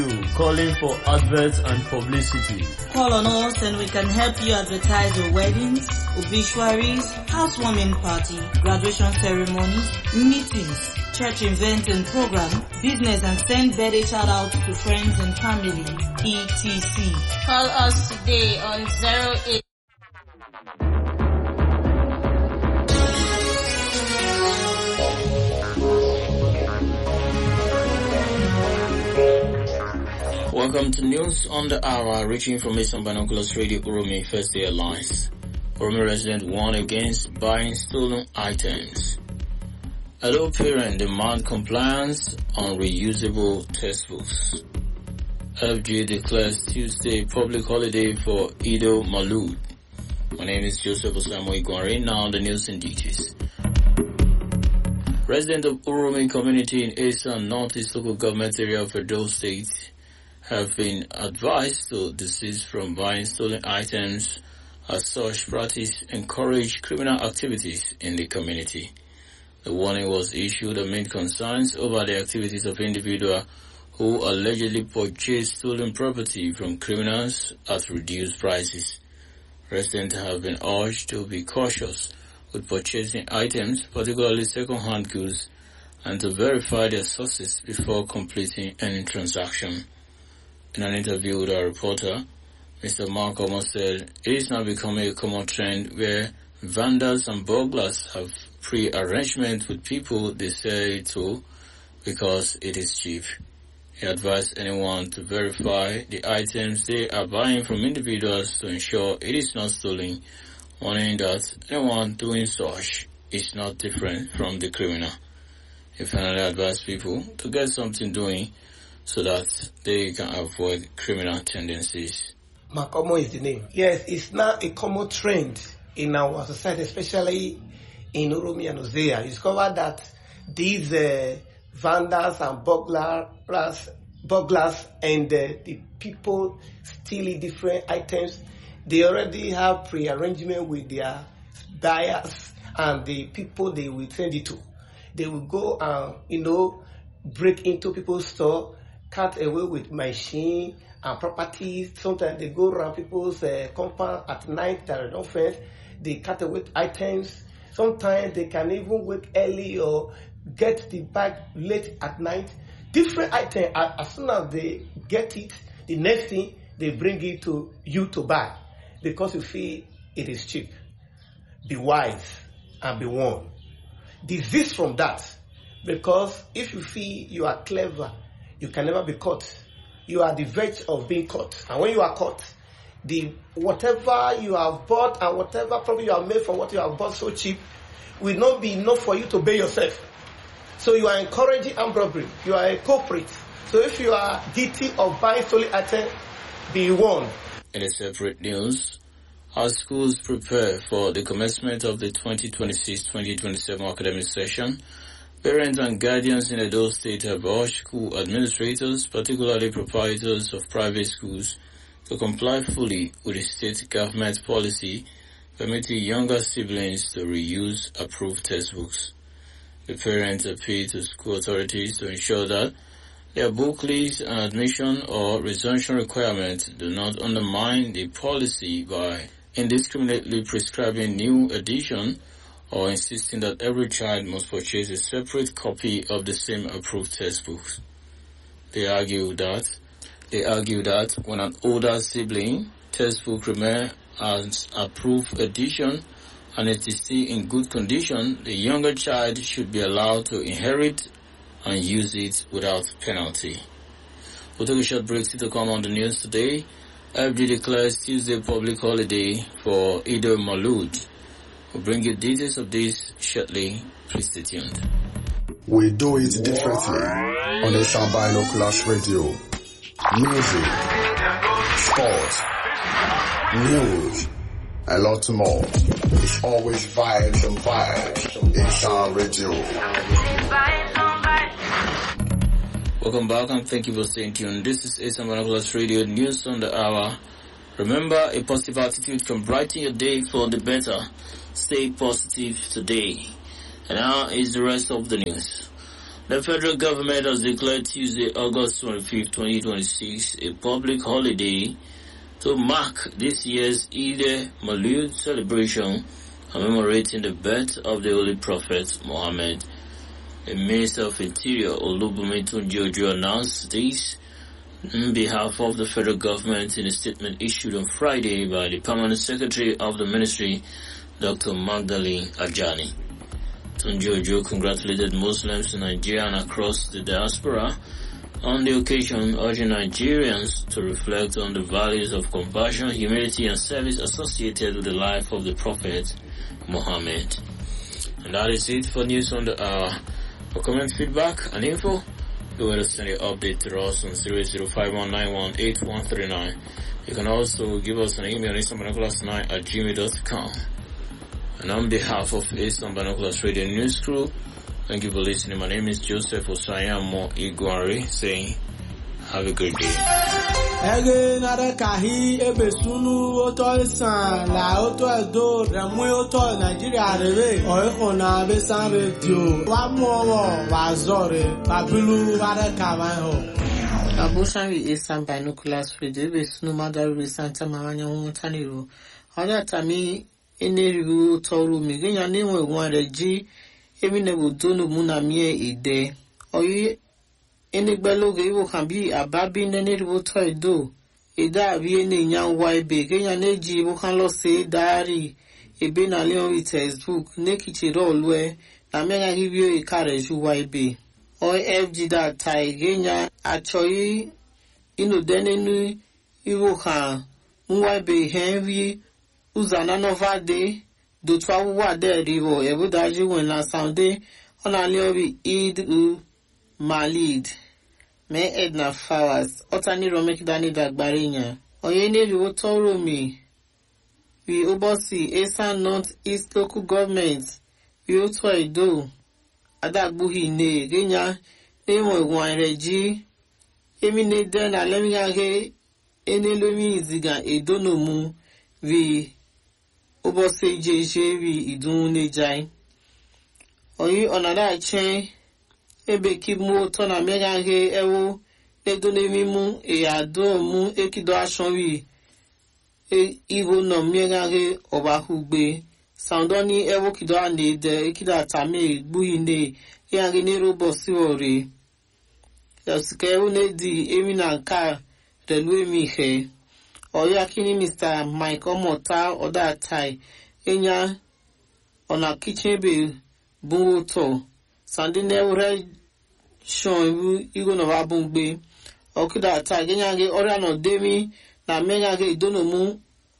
calling for adverts and publicity. Call on us and we can help you advertise your weddings, obituaries, housewarming party, graduation ceremonies, meetings, church events and program, business, and send birthday shout outs to friends and family, etc. Call us today on 08. Welcome to News on the Hour, reaching information Binoculars Radio Uromi First Day Alliance. Uromi resident warned against buying stolen items. Adult parent demand compliance on reusable textbooks. FG declares Tuesday public holiday for Eid al-Maulud. My name is Joseph Osamu Igwari. Now the news in details. Residents of Uromi community in Eastern Northeast Local Government Area of Edo State have been advised to desist from buying stolen items, as such practice encourage criminal activities in the community. The warning was issued amid concerns over the activities of individuals who allegedly purchased stolen property from criminals at reduced prices. Residents have been urged to be cautious with purchasing items, particularly second-hand goods, and to verify their sources before completing any transaction. In an interview with a reporter, Mr. Mark Omo said it is now becoming a common trend where vandals and burglars have pre-arrangement with people they sell it to because it is cheap. He advised anyone to verify the items they are buying from individuals to ensure it is not stolen, warning that anyone doing such is not different from the criminal. He finally advised people to get something doing so that they can avoid criminal tendencies. Makomo is the name. Yes, it's now a common trend in our society, especially in Uromi and Hosea. You discover that these vandals and burglars and the people stealing different items, they already have pre-arrangement with their buyers and the people they will send it to. They will go and, break into people's store, cut away with machine and properties. Sometimes they go around people's compound at night that are not fenced. They cut away items. Sometimes they can even wake early or get the bag late at night. Different items, as soon as they get it, the next thing they bring it to you to buy because you feel it is cheap. Be wise and be warned. Desist from that, because if you feel you are clever, you can never be caught. You are the verge of being caught. And when you are caught, whatever you have bought and whatever profit you have made from what you have bought so cheap will not be enough for you to pay yourself. So you are encouraging armed robbery. You are a culprit. So if you are guilty of buying stolen items, be warned. In a separate news, as schools prepare for the commencement of the 2026-2027 academic session, parents and guardians in Edo State have urged school administrators, particularly proprietors of private schools, to comply fully with the state government policy permitting younger siblings to reuse approved textbooks. The parents appeal to school authorities to ensure that their book list and admission or resumption requirements do not undermine the policy by indiscriminately prescribing new edition or insisting that every child must purchase a separate copy of the same approved textbooks. They argue that when an older sibling textbook remains as approved edition and it is still in good condition, the younger child should be allowed to inherit and use it without penalty. We'll take a short break to come on the news today. FD declares Tuesday public holiday for Eid al-Maulud. We'll bring you details of this shortly. Please stay tuned. We do it differently on the Binoculars Radio. Music, sports, news, a lot more. It's always vibes and vibes in Sound Radio. Welcome back and thank you for staying tuned. This is Asian Binoculars Radio News on the Hour. Remember, a positive attitude can brighten your day for the better. Stay positive today. And now is the rest of the news. The federal government has declared Tuesday, August 25, 2026, a public holiday to mark this year's Eid Maulud celebration, commemorating the birth of the Holy Prophet Muhammad. The Minister of Interior, Olubunmi Tunji-Ojo, announced this on behalf of the federal government in a statement issued on Friday by the Permanent Secretary of the Ministry, Dr. Magdalene Ajani. Tunji-Ojo congratulated Muslims in Nigeria and across the diaspora on the occasion, urging Nigerians to reflect on the values of compassion, humility, and service associated with the life of the Prophet Muhammad. And that is it for News on the Hour. For comment, feedback, and info, you will send your update to us on 08051918139. You can also give us an email, easternbinoculars9@gmail.com. And on behalf of Eastern Binoculars Radio News Crew, thank you for listening. My name is Joseph Osayamo Igwari, saying, have a good day. Again, other Kahi, Ebesunu, Oto San, La Oto Edo, Ramu Oto, Nigeria, Reve, Oekona, Besan Radio, Wamo, Wazore, Babulu, Vada Kamaho. Abushan Eastern Binoculars Radio, Besunu Madaru, Santa Marania, Montanero. Other Tami, Enerigu, Toru, Migina, Nemo, one G. Emine Budunu Munamie Ide. Oye Enigbeloge Iwo can be a baby Neneribu Toy do. Ida Viene Yan Waibe, Genya Neji, Iwo can lo say diary. Ebena Leon with his book, Nekichi roll where Namena give you a carriage Waibe. Oy FG that tie Genya Achoy Inu Denenu Iwo can Mwaibe Henry Uzananova de. Do 12 wa de rivo ebudaji when la Sunday on a liobi Eid Malid. Me Edna Flowers, Otani Romek Dani Dagbarinya. Oyene Rivo Toro me. We oversee Eastern North East local government. We also do. Adagbuhi ne Genya Nemo Wanreji. Emine Den Alemiyage Enelomi Ziga Edonomu. We Obose JJV idun nejai. Oyi onada chen ebe kimu tona megange ewo edone mimu e ado mu ekido asonwi iwo no megange obahugbe soundoni ewo kido ane de ekida tame gbuine yange ni robosi ore yasike unedi emina ka relwe mi he. Oya kini Mr. Mike Omota Oda Tai Enya Ona kitchen be Bungoto Sandine Ure Shon Igo Nova Bungbe Okida Tai Genyage Oriano Demi Na Megage Idono Mu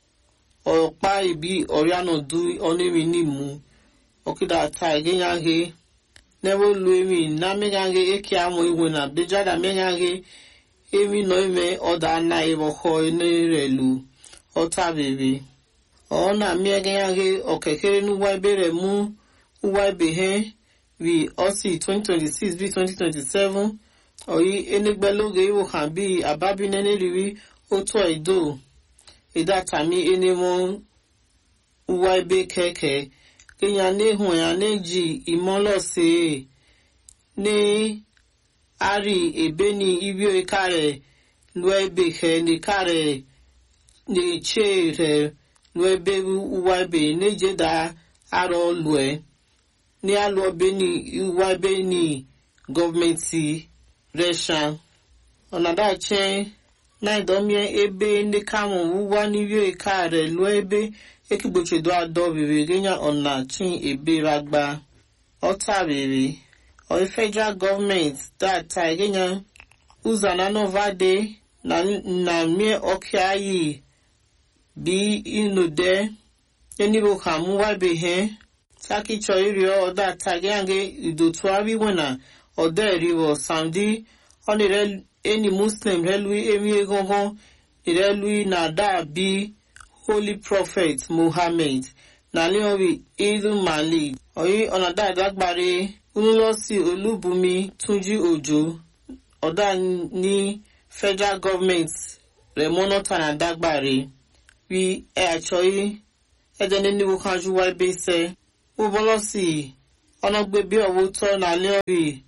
Opa Ibi Oriano Du Onemi Nimu Okida Tai Genyage Never Luemi Na Megage Ekiamo Iwena Bejada Megage Emi noime oda na ibo ho ne relu ota bebe ona miagage okekere nu waibere mu waibe he we osi 2026 be 2027 oyi enigbeloge iwo kan bi ababi nene riwi oto edo idatami enemo waibe keke kenya ne hun ya neji imolose ne Ari ebeni ibio ikare luebe he ni kare ni chere luebe uwaibe ni jeda aro lue ni alo beni uwaibe ni governmenti resha onada chen na idomie ebe ni kamo uwa ni ibio ikare luebe ekigboche do ado bebe genya ona chin ebe ragba ota bebe. Or federal government that Tiganya Uzananova de na me okiayi be inude enibo kamuwa be he Saki choirio that Tagange idotwabi wena or there river Sandi on any Muslim relui emi gongon irelui na da be Holy Prophet Muhammad na leobi Idul Mali oyi onada dagbare Unulosi Olubunmi Tunji-Ojo Oda ni federal government Remono Tanadagbare we actually edeni ni wukanju wa bese Ubolosi Onogbebi owo to na leori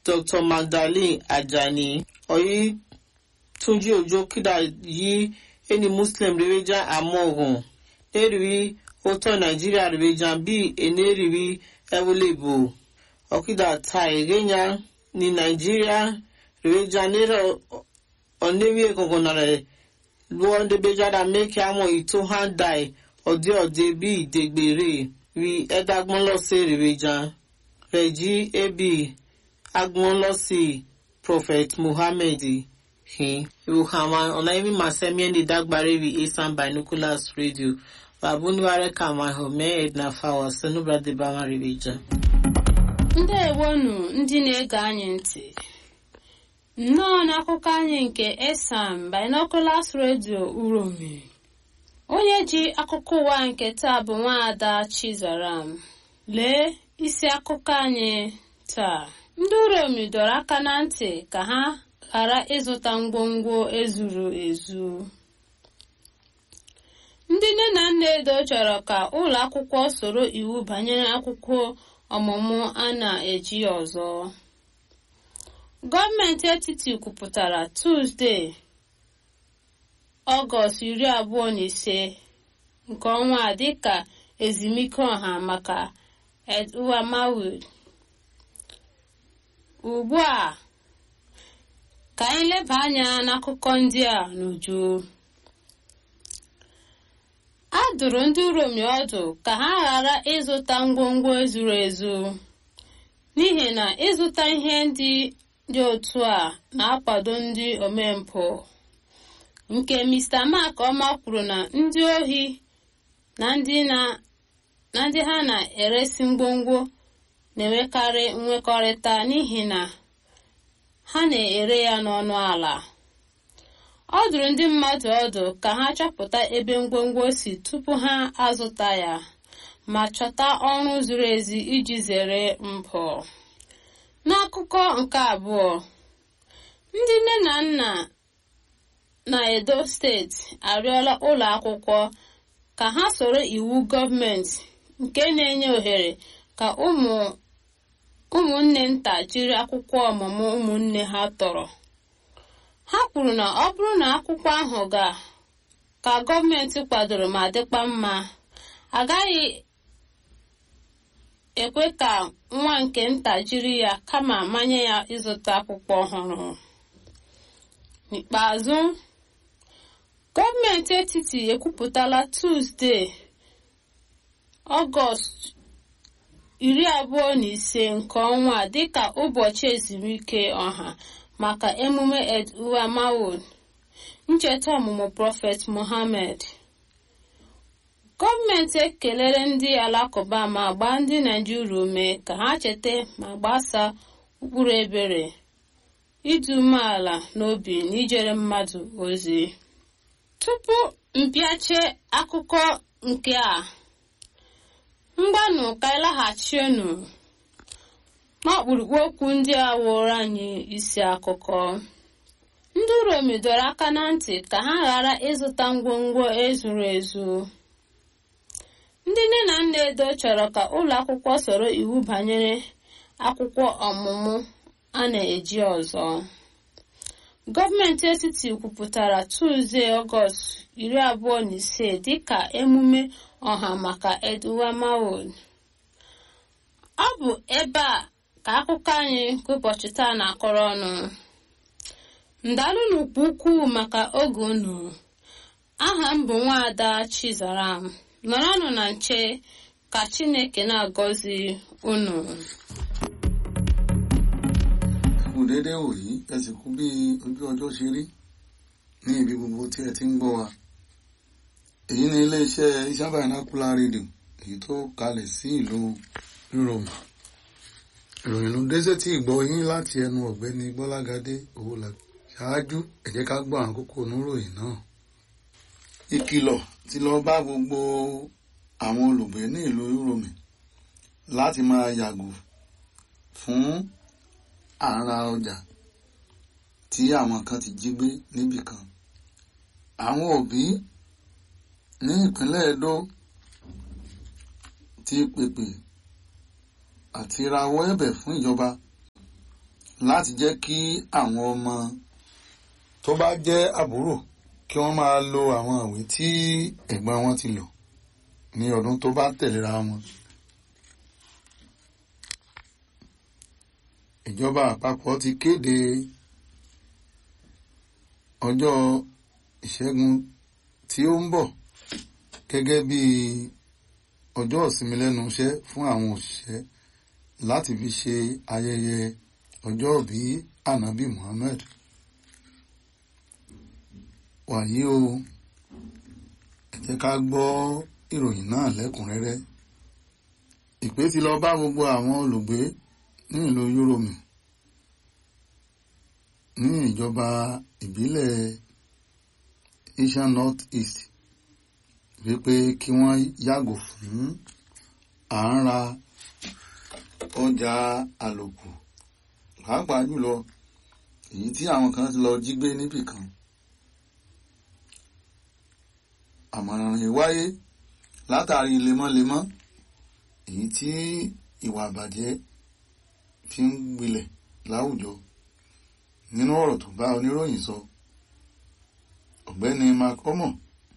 Dr. Magdalene Ajani oyi Tunji Ojo kida yi eni Muslim reveja amogun eriwi oto Nigeria reveja bi eneriwi ewulebo okida ta egenya ni Nigeria reveja nero onewi kogonare luo de bejada make amo ito handai ode bi degbere wi edagbon lo se reveja reji ebi agbon lo si Prophet Muhammad Ruhama Onaimi Masemi and the Dagbare Esan Binoculars Radio. Babunware Kama Home Edna Fawa Senubra de Bama Rivija. Ndewonu ndị na-ege anyị ntị. Nnọọ n'akụkọ anyị nke Esan Binoculars Radio Uromi. Onye ji akụkọ ụwa nke taa bụ Nwaada Chizaram. Lee isi akụkọ anyị taa. Ndị Uromi dọrọ aka na ntị ka ha ghara ịzụta ngwongwo ezuru ezu. Ndị nne na nna Edo chọrọ ka ụlọ akwụkwọ soro iwu banyere akwụkwọ ọmụmụ a na-eji ọzọ. Gọọmenti etiti kwupụtara Tuzdee, Ọgọst 25 nke ọnwa a dịka ezumike ọha maka Eid-ul-Mawlid. Ugbu a ka anyị leba anya n'akụkọ ndị a n'uju. A dụrụ ndị Uromi ọdụ ka ha ghara ịzụta ngwongwo ezuru ezu n'ihi na ịzụta ihe ndị otu a na-akwado ndị omempụ. Nke Mr. Mark Ọma kwuru na ndị ohi na ndị ha na-eresi ngwongwo na-enwekarị nwekọrịta n'ihi na ha na-ere ya n'ọnụ ala. Ọ dụrụ ndị mmadụ ọdụ ka ha chọpụta ebe ngwongwo si tupu ha azụta ya ma chọta ọrụ zuru ezi iji zere mpụ. N'akụkọ nke abụọ, ndị nne na nna na Edo steeti arịọla ụlọ akwụkwọ ka ha soro iwu gọọmenti nke na-enye ohere ka ụmụnne nta jiri akwụkwọ ọmụmụ ụmụnne ha tọrọ. Ha kwuru na ọ bụrụ na akwụkwọ ahụ ka gọọmenti kwadoro ma dịkwa mma, agaghị ekwe ka nwa nke nta jiri ya kama manye ya ịzụta akwụkwọ ọhụrụ. N'ikpeazụ, gọọmenti etiti ekwupụtala Tuzdee, Ọgọst 25 nke ọnwa dịka ụbọchị ezumike ọha maka emume Eid-ul-Mawlid, ncheta ọmụmụ Prophet Muhammad. Gọọmenti ekelere ndị Alakụba ma gbaa ndị Naịjirịa ume ka ha cheta ma gbasaa ụkpụrụ ebere, ịdị umeala n'obi na ijere mmadụ ozi. Tupu mpịache akụkọ nke a, mgbanụ ka ịlaghachienu n'ọkpụrụkpụ okwu ndị a wụrụ anyị isi akụkọ. Ndị Uromi dọrọ aka na ntị ka ha ghara ịzụta ngwongwo ezuru ezu. Ndị nne na nna Edo chọrọ ka ụlọ akwụkwọ soro iwu banyere akwụkwọ ọmụmụ a na-eji ọzọ. Gọọmenti etiti kwupụtara Tuzdee, Ọgọst 25 dịka emume ọha maka Eid-ul-Mawlid. Ọ bụ ebe a ka akụkọ anyị nke ụbọchị taa na-akọrọ ọnụ. Ndalụnụ ukwuu maka oge unu. Aha m bụ Nwaada Chizaram. Nọrọnụ na nche ka Chineke na-agọzi unu. Kú dédé wòyí, ẹ sì kú bí ojú ọjọ́ ṣe rí ní ibi gbogbo tí ẹ ti ń gbọ́ wa. Èyí ni iléeṣẹ́ Esan Binocular Radio, èyí tó kalẹ̀ sí ìlú Uromi. Ìròyìn ló dé sétí ìgbọ́ yín láti ẹnu ọ̀gbẹ́ni Gbọ́lágadé Owólabí. Ṣáájú, ẹ jẹ́ ká gbọ́ àwọn kókó oníròyìn náà. Ìkìlọ̀ ti lọ bá gbogbo àwọn olùgbé ní ìlú Uromi láti máa yàgò fún àrà ọjà tí àwọn kan ti jí gbé níbì kan. Àwọn òbí ní ìpínlẹ̀ Edo ti pèpè àti rawọ́ ẹ̀bẹ̀ fún ìjọba láti jẹ́ kí àwọn ọmọ tó bá jẹ́ àbúrò kí wọ́n máa lo àwọn ìwé tí ẹ̀gbọ́n wọn ti lò ní ọdún tó bá tẹ̀léra wọn. Ìjọba àpapọ̀ ti kéde ọjọ́ ìṣẹ́gun tí ó ń bọ̀ gẹ́gẹ́ bí ọjọ́ ìsinmi lẹ́nu iṣẹ́ fún àwọn òṣìṣẹ́ láti fi ṣe ayẹyẹ ọjọ́ ìbí Ànábì Muhammad. Wàyí o, ẹ jẹ́ ká gbọ́ ìròyìn náà lẹ́kùnrẹ́rẹ́. Ìpè ti lọ bá gbogbo àwọn olùgbé ní ìlú Yúróòmù ní ìjọba ìbílẹ̀ Asian North East wípé kí wọ́n yàgò fún à ń ra ọjà àlòkù, pàápàá jùlọ èyí tí àwọn kan ti lọ jí gbé níbì kan. Àmọ̀ràn yìí wáyé látàrí lemọ́lemọ́ èyí tí ìwà àbàjẹ́ fi ń gbilẹ̀ láwùjọ. Nínú ọ̀rọ̀ tó bá oníròyìn sọ, ọ̀gbẹ́ni Mark Omo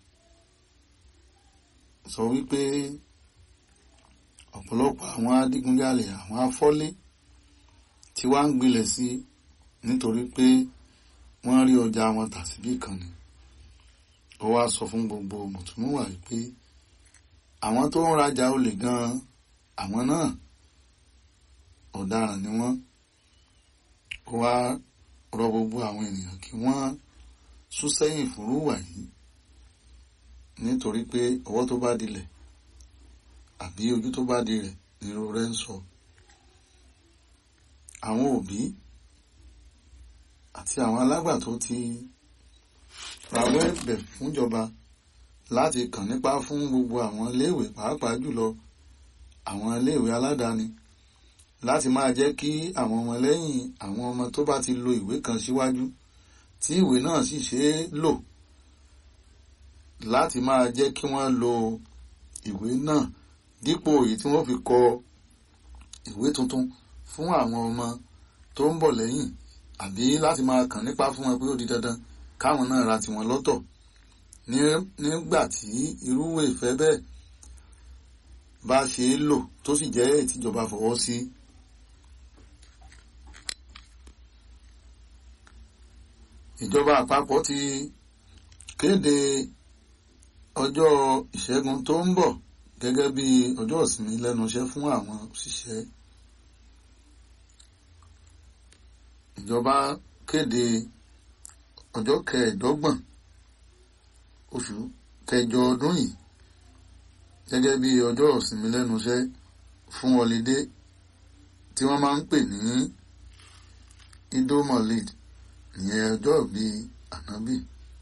sọ wípé ọ̀pọ̀lọpọ̀ àwọn adigunjalè, àwọn afọ́lé tí wá ń gbilẹ̀ sí nítorí pé wọ́n rí ọjà wọn tà síbí kan ni. Ó wá sọ fún gbogbo mùtúmùwà wípé àwọn tó ń rajà olè gan-an, àwọn náà ọ̀daràn ni wọ́n. Ó wá rọ gbogbo àwọn ènìyàn kí wọ́n sún sẹ́yìn fúrúwà yìí nítorí pé ọwọ́ tó bá dilẹ̀ àbí ojú tó bá di rẹ̀ nírú rẹ̀ ń sọ. Àwọn òbí àti àwọn alágbàtọ́ ti rawọ́ ẹ̀bẹ̀ fúnjọba láti kàn nípa fún gbogbo àwọn iléèwé, pàápàá jùlọ àwọn iléèwé aládàáni, láti máa jẹ́ kí àwọn ọmọ lẹ́yìn àwọn ọmọ tó bá ti lo ìwé kan síwájú tí ìwé náà sì ṣe é lò, láti máa jẹ́ kí wọ́n lo ìwé náà dípò èyí tí wọ́n fi kọ ìwé tuntun fún àwọn ọmọ tó ń bọ̀ lẹ́yìn, àbí láti máa kàn nípa fún wọn pé ó di dandan káwọn náà ra tiwọn lọ́tọ̀ nígbà tí irú ìfẹ́ bẹ́ẹ̀ bá ṣe é lò tó sì jẹ́ ìtìjọba fọwọ́ sí. Ìjọba àpapọ̀ ti kéde ọjọ́ ìṣẹ́gun tó ń bọ̀ gẹ́gẹ́ bí ọjọ́ ìsinmi lẹ́nu iṣẹ́ fún àwọn òṣìṣẹ́. Ìjọba kéde ọjọ́ 25 oṣù kẹjọ ọdún yìí gẹ́gẹ́ bí ọjọ́ ìsinmi lẹ́nu iṣẹ́ fún ọlidé tí wọ́n máa ń pè ní Eid al-Maulid, ìyẹn ọjọ́ ìbí Ànábì.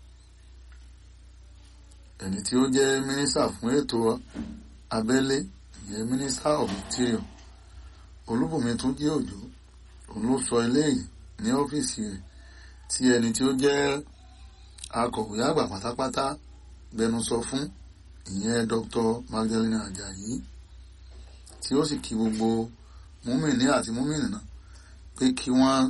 Ẹni tí ó jẹ́ mínísítà fún ètò abẹ́lé, ìyẹn Minister of Interior, Olúbùnmi Túnjí Òjó, òun ló sọ eléyìí ní ọ́fíìsì rẹ̀ tí ẹni tí ó jẹ́ akọ̀wé àgbà pátápátá gbẹnusọ fún, ìyẹn Dr. Magdalene Ajayi, tí ó sì kí gbogbo múmìnì àti múmìnì náà pé kí wọ́n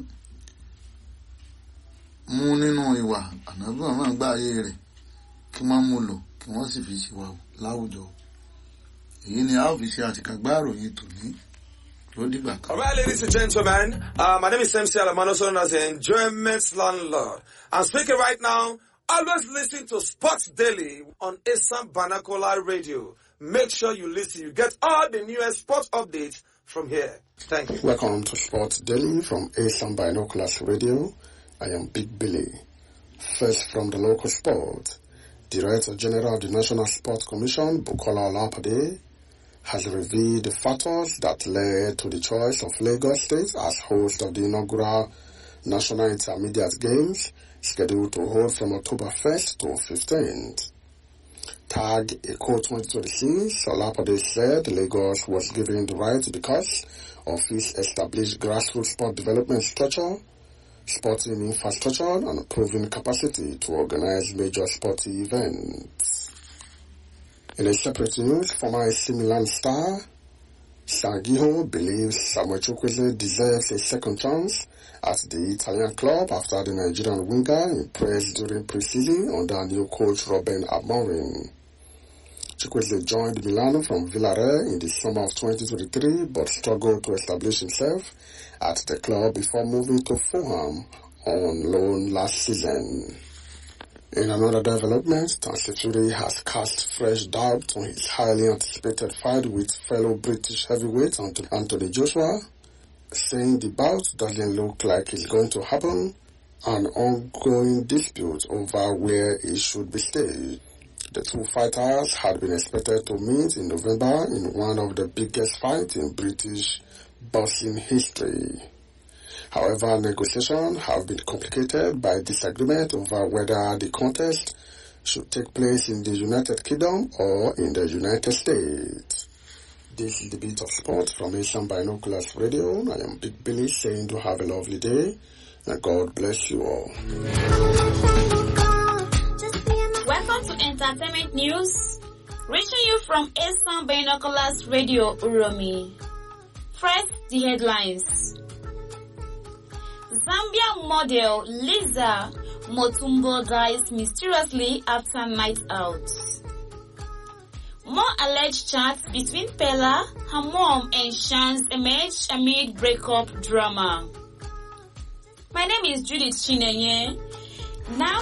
mú nínú ìwà Ànábì náà gbá ayé rẹ̀, kí wọ́n mú lò, kí wọ́n sì fi ṣìwà láwùjọ. Èyí ni a ó fi ṣe àtìkàgbá ìròyìn tòní. All right, ladies and gentlemen, my name is MC Alamano, known as the Enjoyment Landlord. I'm speaking right now. Always listen to Sports Daily on Asam Banakola Radio. Make sure you listen. You get all the newest sports updates from here. Thank you. Welcome to Sports Daily from Asam Binoculars Radio. I am Big Billy. First from the local sport, Director General of the National Sports Commission, Bukola Olapade, has revealed the factors that led to the choice of Lagos State as host of the inaugural National Intermediate Games, scheduled to hold from October 1st to 15th. Tag Eco 2026, Olapade said Lagos was given the right because of its established grassroots sport development structure, sporting infrastructure, and a proven capacity to organize major sporting events. In a separate news, former AC Milan star Sangiho believes Samuel Chukwueze deserves a second chance at the Italian club after the Nigerian winger impressed during pre-season under new coach Ruben Amorim. Chukwueze joined Milan from Villarreal in the summer of 2023 but struggled to establish himself at the club before moving to Fulham on loan last season. In another development, Tansifuri has cast fresh doubt on his highly anticipated fight with fellow British heavyweight Anthony Joshua, saying the bout doesn't look like it's going to happen, an ongoing dispute over where it should be staged. The two fighters had been expected to meet in November in one of the biggest fights in British boxing history. However, negotiations have been complicated by disagreement over whether the contest should take place in the United Kingdom or in the United States. This is the Beat of Sport from Asian Binoculars Radio. I am Big Billy saying to have a lovely day and God bless you all. Welcome to Entertainment News, reaching you from Asian Binoculars Radio Uromi. First, the headlines. Zambia model Liza Motumbo dies mysteriously after night out. More alleged chats between Pella, her mom and Shans emerge amid breakup drama. My name is Judith Chinenye. Now